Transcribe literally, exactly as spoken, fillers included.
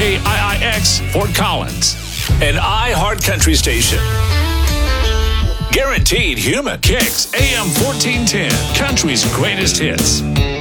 K I I X, Fort Collins. An iHeart Country station. Guaranteed human. Kicks A M fourteen ten, Country's greatest hits.